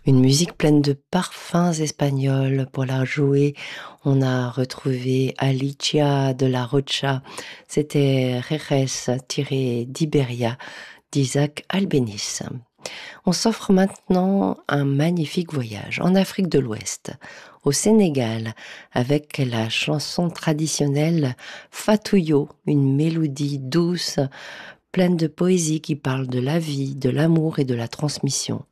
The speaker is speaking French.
Une musique pleine de parfums espagnols. Pour la jouer, on a retrouvé Alicia de la Rocha. C'était Jerez tiré d'Iberia d'Isaac Albéniz. On s'offre maintenant un magnifique voyage en Afrique de l'Ouest, au Sénégal, avec la chanson traditionnelle Fatouyo, une mélodie douce, pleine de poésie qui parle de la vie, de l'amour et de la transmission.